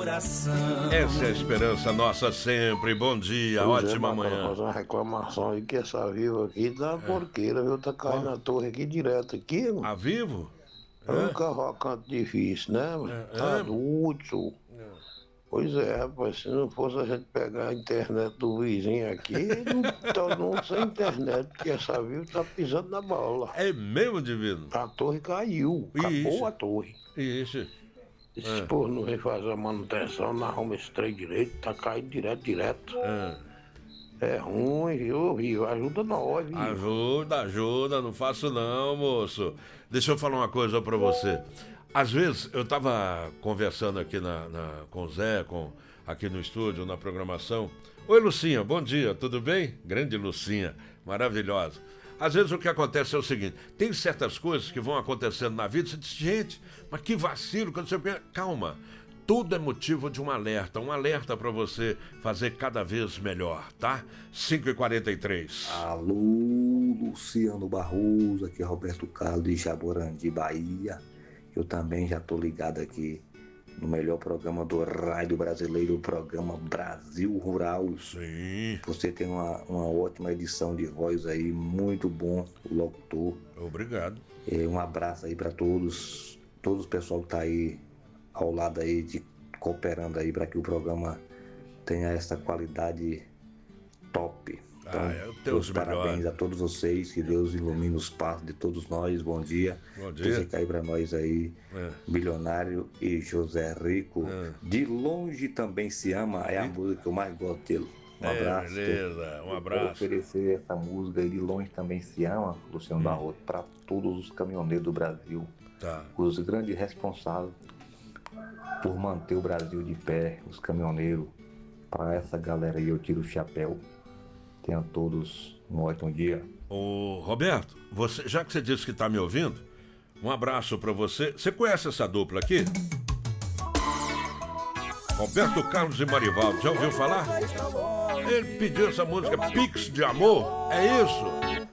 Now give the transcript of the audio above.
coração. Essa é a esperança nossa sempre. Bom dia, ótima manhã. Fazer uma reclamação aí que essa Vivo aqui tá porqueira, viu? Tá caindo na torre aqui direto aqui, mano. A Vivo? É um cavalcante difícil, né, mano? Tá doido. Pois é, rapaz, se não fosse a gente pegar a internet do vizinho aqui, não tá não sem internet, porque essa Vivo tá pisando na bola. É mesmo, divino? A torre caiu, acabou a torre. Isso. Esse povo não vem fazer a manutenção, não arruma esse trem direito, tá caindo direto. É ruim, viu? Ajuda nós, viu? Ajuda, não faço não, moço. Deixa eu falar uma coisa pra você. Às vezes, eu tava conversando aqui com o Zé, aqui no estúdio, na programação. Oi, Lucinha, bom dia, tudo bem? Grande Lucinha, maravilhosa. Às vezes o que acontece é o seguinte, tem certas coisas que vão acontecendo na vida, você diz, gente, mas que vacilo, quando você pensa, calma, tudo é motivo de um alerta para você fazer cada vez melhor, tá? 5h43. Alô, Luciano Barroso, aqui é Roberto Carlos de Jaborandi, Bahia. Eu também já tô ligado aqui no melhor programa do rádio brasileiro, o programa Brasil Rural. Sim. Você tem uma ótima edição de voz aí, muito bom, o locutor. Obrigado. Um abraço aí para todos o pessoal que tá aí ao lado aí, cooperando aí para que o programa tenha essa qualidade top. Então, meus parabéns a todos vocês, que Deus ilumine os passos de todos nós, bom dia. Bom dia. Deixa cair pra nós aí, Bilionário e José Rico. De longe também se ama, é a música que eu mais gosto dele. Um abraço. Beleza, um abraço. Eu quero oferecer essa música aí, De Longe Também Se Ama, Luciano Barroso, para todos os caminhoneiros do Brasil. Tá. Os grandes responsáveis por manter o Brasil de pé, os caminhoneiros. Para essa galera aí eu tiro o chapéu. Tenham todos um ótimo dia. Ô Roberto, já que você disse que tá me ouvindo, um abraço pra você. Você conhece essa dupla aqui? Roberto Carlos e Marivaldo, já ouviu falar? Ele pediu essa música Pix de Amor, é isso?